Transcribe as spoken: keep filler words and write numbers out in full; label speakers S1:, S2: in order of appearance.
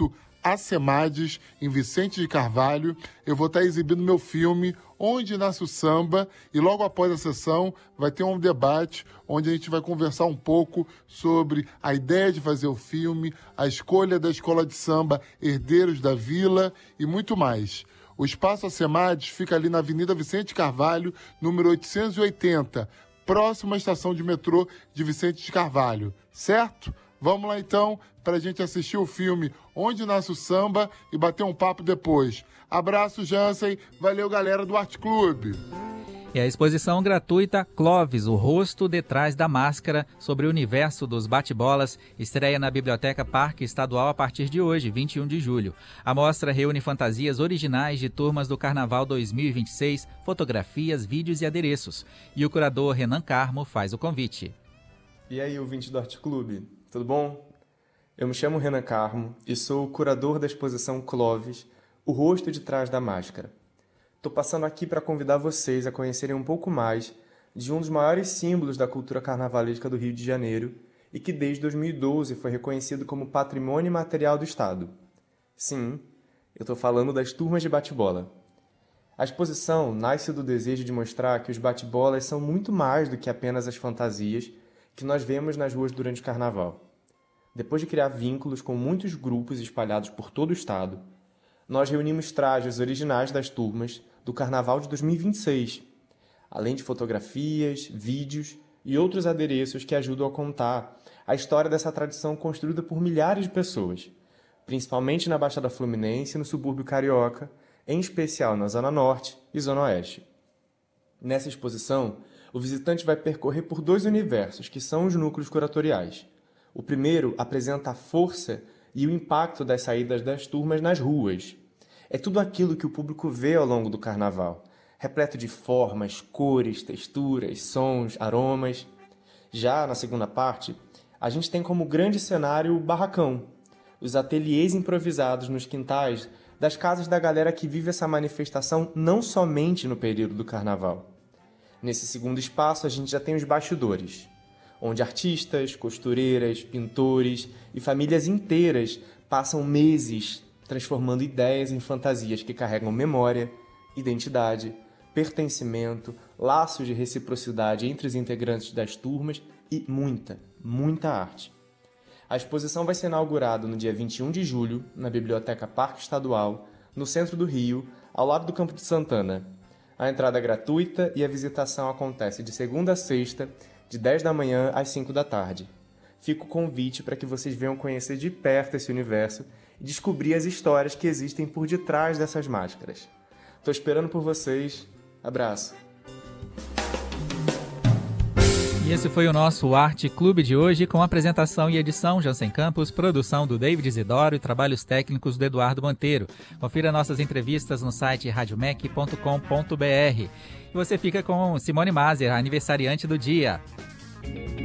S1: Instituto ACEMADES, em Vicente de Carvalho. Eu vou estar exibindo meu filme Onde Nasce o Samba, e logo após a sessão vai ter um debate onde a gente vai conversar um pouco sobre a ideia de fazer o filme, a escolha da escola de samba Herdeiros da Vila e muito mais. O Espaço ACEMADES fica ali na Avenida Vicente Carvalho, número oitocentos e oitenta, próxima à estação de metrô de Vicente de Carvalho, certo? Vamos lá então para a gente assistir o filme Onde Nasce o Samba e bater um papo depois. Abraço, Jansen. Valeu, galera do Arte Clube.
S2: E a exposição gratuita Clóvis, o rosto detrás da máscara, sobre o universo dos bate-bolas, estreia na Biblioteca Parque Estadual a partir de hoje, vinte e um de julho. A mostra reúne fantasias originais de turmas do Carnaval dois mil e vinte e seis, fotografias, vídeos e adereços. E o curador Renan Carmo faz o convite.
S3: E aí, ouvinte do Arte Clube, tudo bom? Eu me chamo Renan Carmo e sou o curador da exposição Clóvis, o rosto de trás da máscara. Estou passando aqui para convidar vocês a conhecerem um pouco mais de um dos maiores símbolos da cultura carnavalesca do Rio de Janeiro e que desde dois mil e doze foi reconhecido como Patrimônio Imaterial do Estado. Sim, eu estou falando das turmas de bate-bola. A exposição nasce do desejo de mostrar que os bate-bolas são muito mais do que apenas as fantasias que nós vemos nas ruas durante o Carnaval. Depois de criar vínculos com muitos grupos espalhados por todo o estado, nós reunimos trajes originais das turmas do Carnaval de dois mil e vinte e seis, além de fotografias, vídeos e outros adereços que ajudam a contar a história dessa tradição construída por milhares de pessoas, principalmente na Baixada Fluminense e no subúrbio carioca, em especial na Zona Norte e Zona Oeste. Nessa exposição, o visitante vai percorrer por dois universos, que são os núcleos curatoriais. O primeiro apresenta a força e o impacto das saídas das turmas nas ruas. É tudo aquilo que o público vê ao longo do Carnaval, repleto de formas, cores, texturas, sons, aromas. Já na segunda parte, a gente tem como grande cenário o barracão, os ateliês improvisados nos quintais das casas da galera que vive essa manifestação não somente no período do Carnaval. Nesse segundo espaço, a gente já tem os bastidores, onde artistas, costureiras, pintores e famílias inteiras passam meses transformando ideias em fantasias que carregam memória, identidade, pertencimento, laços de reciprocidade entre os integrantes das turmas e muita, muita arte. A exposição vai ser inaugurada no dia vinte e um de julho, na Biblioteca Parque Estadual, no centro do Rio, ao lado do Campo de Santana. A entrada é gratuita e a visitação acontece de segunda a sexta, de dez da manhã às cinco da tarde. Fica o convite para que vocês venham conhecer de perto esse universo e descobrir as histórias que existem por detrás dessas máscaras. Estou esperando por vocês. Abraço.
S2: E esse foi o nosso Arte Clube de hoje, com apresentação e edição Jansen Campos, produção do David Isidoro e trabalhos técnicos do Eduardo Monteiro. Confira nossas entrevistas no site radiomec ponto com ponto br. E você fica com Simone Maser, aniversariante do dia.